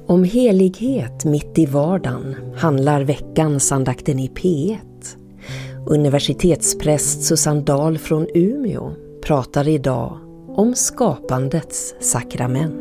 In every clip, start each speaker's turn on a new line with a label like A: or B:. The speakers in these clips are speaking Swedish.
A: Om helighet mitt i vardagen handlar veckans andakten i P1. Universitetspräst Susanne Dahl från Umeå pratar idag om skapandets sakrament.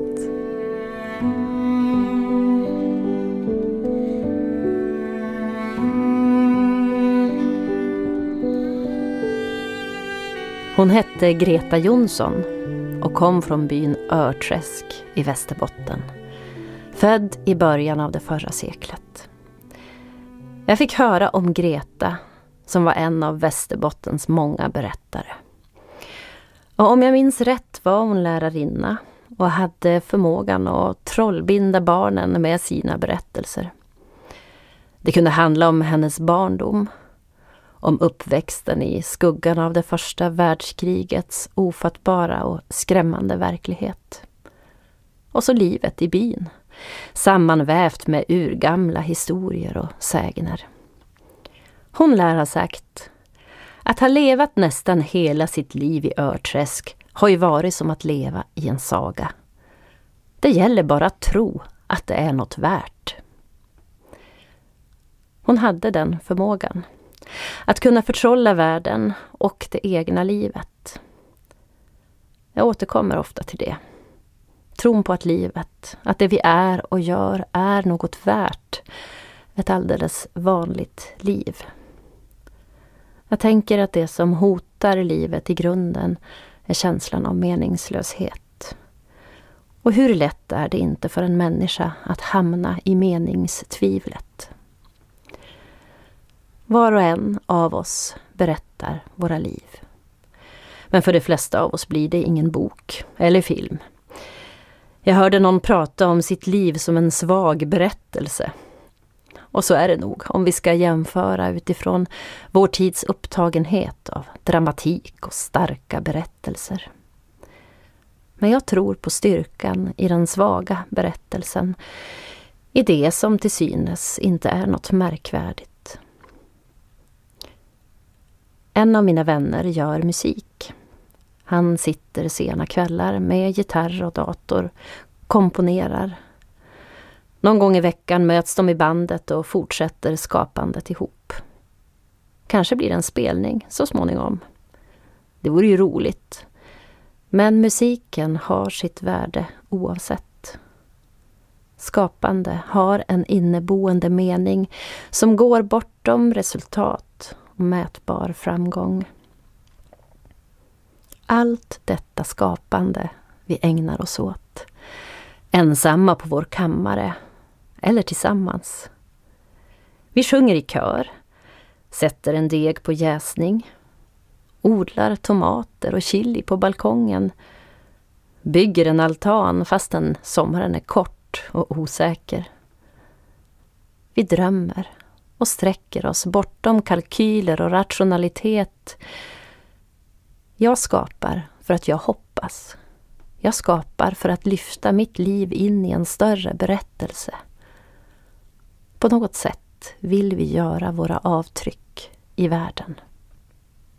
B: Hon hette Greta Jonsson och kom från byn Örträsk i Västerbotten. Född i början av det förra seklet. Jag fick höra om Greta som var en av Västerbottens många berättare. Och om jag minns rätt var hon lärarinna och hade förmågan att trollbinda barnen med sina berättelser. Det kunde handla om hennes barndom, om uppväxten i skuggan av det första världskrigets ofattbara och skrämmande verklighet. Och så livet i byn, sammanvävt med urgamla historier och sägner. Hon lär ha sagt att ha levat nästan hela sitt liv i Örträsk har ju varit som att leva i en saga. Det gäller bara att tro att det är något värt. Hon hade den förmågan. Att kunna förtrolla världen och det egna livet. Jag återkommer ofta till det. Tron på att livet, att det vi är och gör är något värt. Ett alldeles vanligt liv. Jag tänker att det som hotar livet i grunden är känslan av meningslöshet. Och hur lätt är det inte för en människa att hamna i meningstvivlet? Var och en av oss berättar våra liv. Men för de flesta av oss blir det ingen bok eller film. Jag hörde någon prata om sitt liv som en svag berättelse. Och så är det nog om vi ska jämföra utifrån vår tids upptagenhet av dramatik och starka berättelser. Men jag tror på styrkan i den svaga berättelsen, i det som till synes inte är något märkvärdigt. En av mina vänner gör musik. Han sitter sena kvällar med gitarr och dator, komponerar. Någon gång i veckan möts de i bandet och fortsätter skapandet ihop. Kanske blir det en spelning så småningom. Det vore ju roligt. Men musiken har sitt värde oavsett. Skapande har en inneboende mening som går bortom resultat och mätbar framgång. Allt detta skapande vi ägnar oss åt. Ensamma på vår kammare eller tillsammans. Vi sjunger i kör, sätter en deg på jäsning, odlar tomater och chili på balkongen, bygger en altan fastän sommaren är kort och osäker. Vi drömmer och sträcker oss bortom kalkyler och rationalitet. Jag skapar för att jag hoppas. Jag skapar för att lyfta mitt liv in i en större berättelse. På något sätt vill vi göra våra avtryck i världen.